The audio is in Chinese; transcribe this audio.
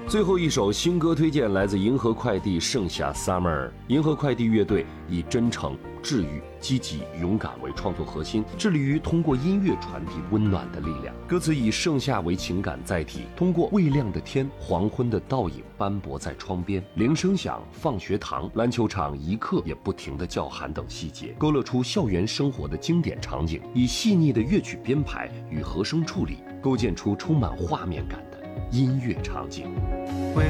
最后一首新歌推荐来自银河快递《盛夏 Summer》。银河快递乐队以真诚、治愈、积极、勇敢为创作核心，致力于通过音乐传递温暖的力量。歌词以盛夏为情感载体，通过未亮的天、黄昏的倒影斑驳在窗边、铃声响、放学堂、篮球场一刻也不停的叫喊等细节，勾勒出校园生活的经典场景，以细腻的乐曲编排与和声处理，构建出充满画面感的音乐场景。